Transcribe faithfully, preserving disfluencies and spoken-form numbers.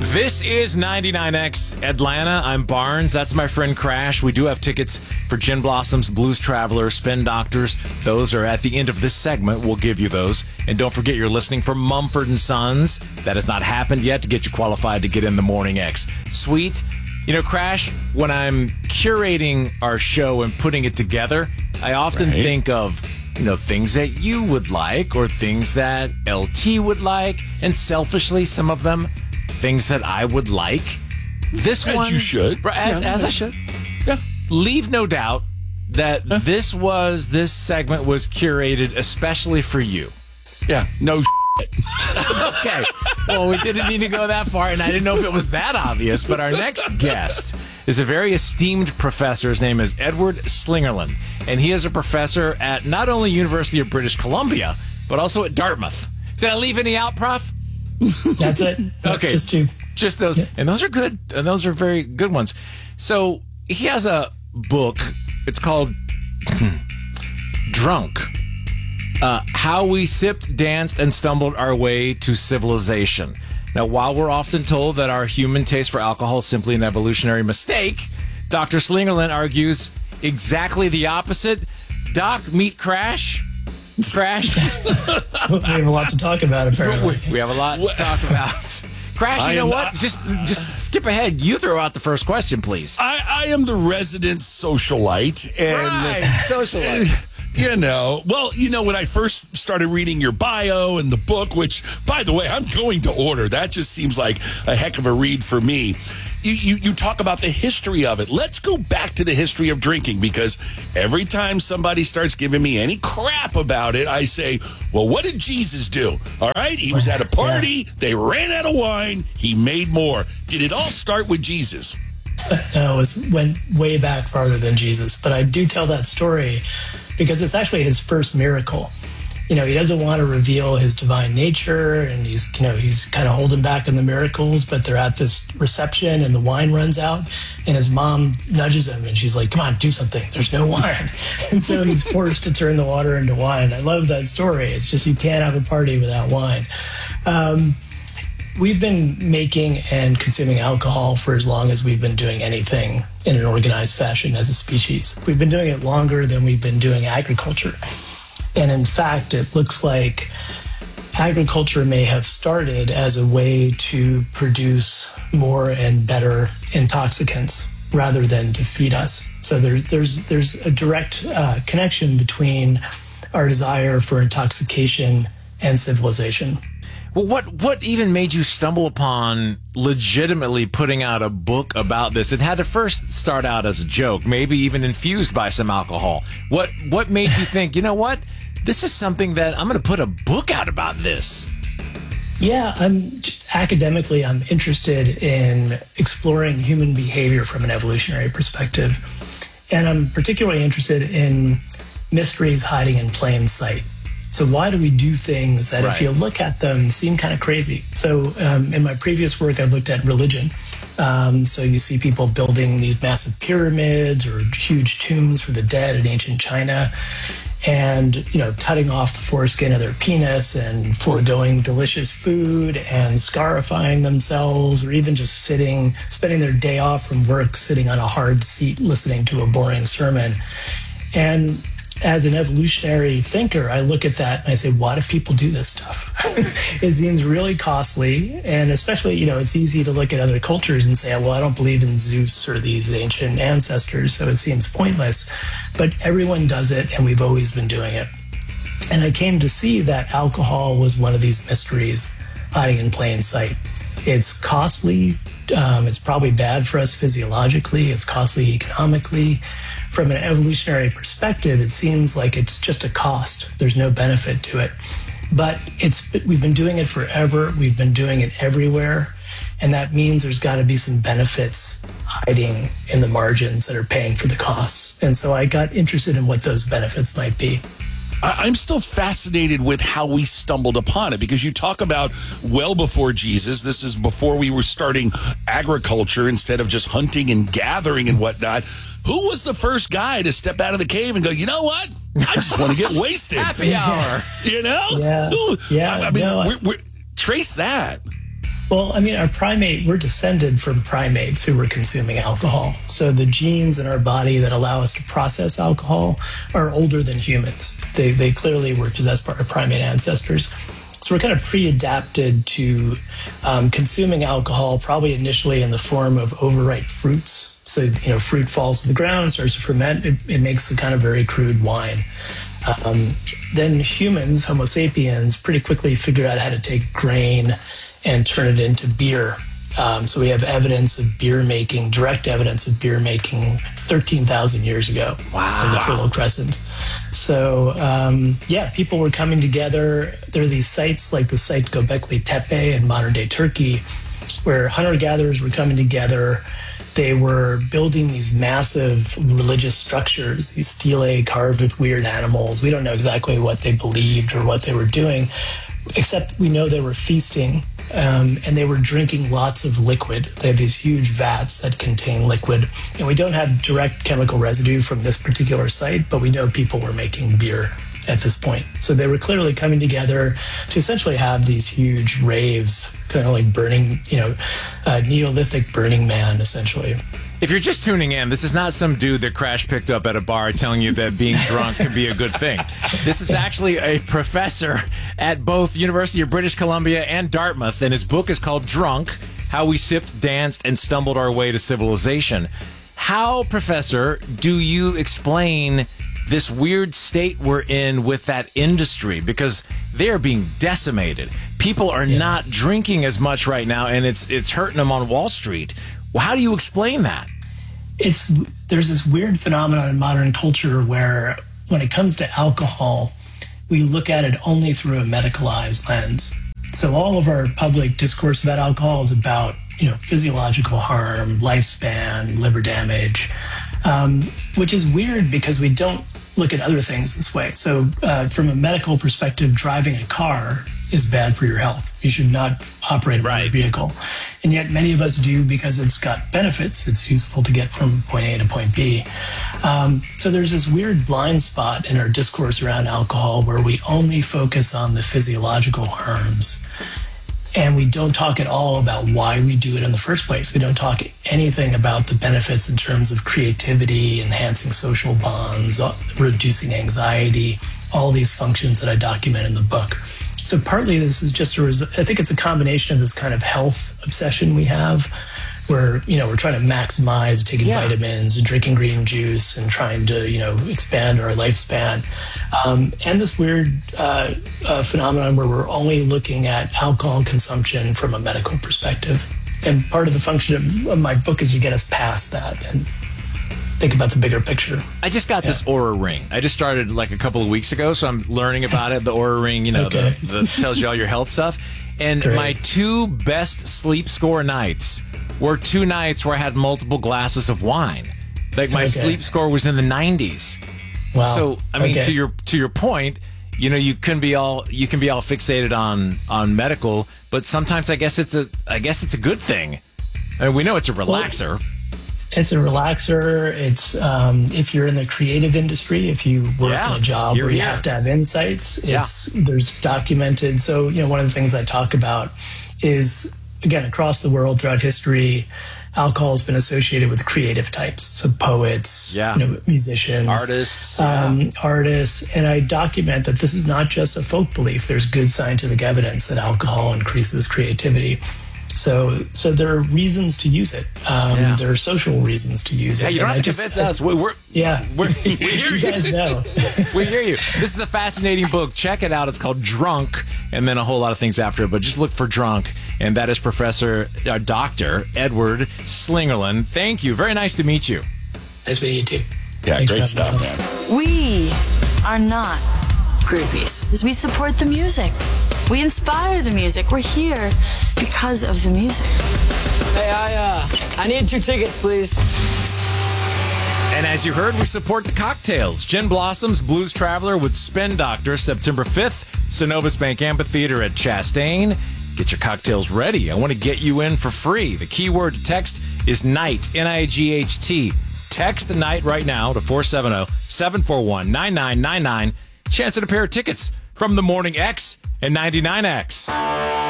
This is ninety-nine X Atlanta. I'm Barnes. That's my friend Crash. We do have tickets for Gin Blossoms, Blues Traveler, Spin Doctors. Those are at the end of this segment. We'll give you those. And don't forget you're listening for Mumford and Sons. That has not happened yet to get you qualified to get in the Morning X. Sweet. You know, Crash, when I'm curating our show and putting it together, I often right. think of, you know, things that you would like or things that L T would like. And selfishly, some of them, things that I would like. This as one, you should, as, yeah. as I should. Yeah. Leave no doubt that huh? this was this segment was curated especially for you. Yeah. No. Okay. Well, we didn't need to go that far, and I didn't know if it was that obvious. But our next guest is a very esteemed professor. His name is Edward Slingerland, and he is a professor at not only University of British Columbia but also at Dartmouth. Did I leave any out, Prof? That's it. Okay. Just two. Just those. Yeah. And those are good. And those are very good ones. So he has a book. It's called Drunk. Uh, How We Sipped, Danced, and Stumbled Our Way to Civilization. Now, while we're often told that our human taste for alcohol is simply an evolutionary mistake, Doctor Slingerland argues exactly the opposite. Doc, meet Crash. Crash. We have a lot to talk about, apparently. We have a lot to talk about. Crash, you know what? Just just skip ahead. You throw out the first question, please. I, I am the resident socialite. And, right, socialite. You know, well, you know, when I first started reading your bio and the book, which, by the way, I'm going to order. That just seems like a heck of a read for me. You, you, you talk about the history of it. Let's go back to the history of drinking, because every time somebody starts giving me any crap about it, I say, well, what did Jesus do? All right, he was at a party. Yeah. They ran out of wine. He made more. Did it all start with Jesus? No, it was, went way back farther than Jesus. But I do tell that story because it's actually his first miracle. You know, he doesn't want to reveal his divine nature, and he's, you know, he's kind of holding back on the miracles, but they're at this reception and the wine runs out, and his mom nudges him and she's like, come on, do something. There's no wine. And so he's forced to turn the water into wine. I love that story. It's just, you can't have a party without wine. Um, we've been making and consuming alcohol for as long as we've been doing anything in an organized fashion as a species. We've been doing it longer than we've been doing agriculture. And in fact, it looks like agriculture may have started as a way to produce more and better intoxicants rather than to feed us. So there, there's there's a direct uh, connection between our desire for intoxication and civilization. Well, what what even made you stumble upon legitimately putting out a book about this? It had to first start out as a joke, maybe even infused by some alcohol. What what made you think, you know what? This is something that I'm going to put a book out about this. Yeah, I'm academically, I'm interested in exploring human behavior from an evolutionary perspective. And I'm particularly interested in mysteries hiding in plain sight. So why do we do things that, right, if you look at them, seem kind of crazy? So um, in my previous work, I've looked at religion. Um, so you see people building these massive pyramids or huge tombs for the dead in ancient China, and, you know, cutting off the foreskin of their penis and foregoing delicious food and scarifying themselves, or even just sitting, spending their day off from work, sitting on a hard seat, listening to a boring sermon. And as an evolutionary thinker, I look at that and I say, why do people do this stuff? It seems really costly. And especially, you know, it's easy to look at other cultures and say, well, I don't believe in Zeus or these ancient ancestors, so it seems pointless. But everyone does it, and we've always been doing it. And I came to see that alcohol was one of these mysteries hiding in plain sight. It's costly. Um, it's probably bad for us physiologically. It's costly economically. From an evolutionary perspective, it seems like it's just a cost. There's no benefit to it. But it's we've been doing it forever. We've been doing it everywhere. And that means there's got to be some benefits hiding in the margins that are paying for the costs. And so I got interested in what those benefits might be. I'm still fascinated with how we stumbled upon it, because you talk about well before Jesus. This is before we were starting agriculture instead of just hunting and gathering and whatnot. Who was the first guy to step out of the cave and go, you know what? I just want to get wasted. Happy hour. You know? Yeah. Who, yeah I, I mean, no, we're, we're, trace that. Well, I mean, our primate, we're descended from primates who were consuming alcohol. So the genes in our body that allow us to process alcohol are older than humans. They, they clearly were possessed by our primate ancestors. So we're kind of pre-adapted to um, consuming alcohol, probably initially in the form of overripe fruits. So, you know, fruit falls to the ground, starts to ferment, it, it makes a kind of very crude wine. Um, then humans, Homo sapiens, pretty quickly figured out how to take grain and turn it into beer. Um, so we have evidence of beer making, direct evidence of beer making thirteen thousand years ago. Wow. In the Fertile Crescent. So, um, yeah, people were coming together. There are these sites like the site Göbekli Tepe in modern-day Turkey, where hunter-gatherers were coming together. They were building these massive religious structures, these stelae carved with weird animals. We don't know exactly what they believed or what they were doing, except we know they were feasting. Um, and they were drinking lots of liquid. They have these huge vats that contain liquid. And we don't have direct chemical residue from this particular site, but we know people were making beer at this point. So they were clearly coming together to essentially have these huge raves, kind of like burning, you know, uh, Neolithic Burning Man, essentially. If you're just tuning in, this is not some dude that Crash picked up at a bar telling you that being drunk can be a good thing. This is actually a professor at both University of British Columbia and Dartmouth, and his book is called Drunk: How We Sipped, Danced, and Stumbled Our Way to Civilization. How, Professor, do you explain this weird state we're in with that industry? Because they are being decimated. People are yeah. not drinking as much right now, and it's it's hurting them on Wall Street. Well, how do you explain that? It's there's this weird phenomenon in modern culture where when it comes to alcohol, we look at it only through a medicalized lens. So all of our public discourse about alcohol is about, you know, physiological harm, lifespan, liver damage, um, which is weird because we don't look at other things this way. So uh, from a medical perspective, driving a car is bad for your health. You should not operate a right. vehicle. And yet many of us do because it's got benefits. It's useful to get from point A to point B. Um, so there's this weird blind spot in our discourse around alcohol where we only focus on the physiological harms. And we don't talk at all about why we do it in the first place. We don't talk anything about the benefits in terms of creativity, enhancing social bonds, reducing anxiety, all these functions that I document in the book. So partly this is just a result, I think it's a combination of this kind of health obsession we have where, you know, we're trying to maximize taking yeah. vitamins and drinking green juice and trying to, you know, expand our lifespan. Um, and this weird uh, uh, phenomenon where we're only looking at alcohol consumption from a medical perspective. And part of the function of, of my book is to get us past that and think about the bigger picture. I just got yeah. this Oura Ring. I just started like a couple of weeks ago, so I'm learning about it. The Oura Ring, you know, okay. the, the tells you all your health stuff. And Great. My two best sleep score nights were two nights where I had multiple glasses of wine. Like my okay. sleep score was in the nineties. Wow. So I mean, okay. to your to your point, you know, you can be all you can be all fixated on on medical, but sometimes I guess it's a I guess it's a good thing. I mean, we know it's a relaxer. Well, it's a relaxer. It's um, if you're in the creative industry, if you work yeah. in a job You're where you here. have to have insights, it's yeah. there's documented. So, you know, one of the things I talk about is, again, across the world throughout history, alcohol has been associated with creative types. So poets, yeah. you know, musicians, artists, um, yeah. artists. And I document that this is not just a folk belief. There's good scientific evidence that alcohol increases creativity. So, so there are reasons to use it. Um, yeah. There are social reasons to use yeah, it. you don't and have to just, convince us. We're, we're yeah, we're, we hear you you. guys know. We hear you. This is a fascinating book. Check it out. It's called Drunk, and then a whole lot of things after it. But just look for Drunk, and that is Professor uh, Doctor Edward Slingerland. Thank you. Very nice to meet you. Nice meeting you too. Yeah, Thanks great stuff, man. We are not groupies, because we support the music. We inspire the music. We're here because of the music. Hey, I, uh, I need two tickets, please. And as you heard, we support the cocktails. Gin Blossoms, Blues Traveler with Spin Doctor, September fifth, Synovus Bank Amphitheater at Chastain. Get your cocktails ready. I want to get you in for free. The keyword to text is NIGHT, N I G H T. Text NIGHT right now to four seven zero, seven four one, nine nine nine nine. Chance at a pair of tickets from the Morning X and ninety-nine X.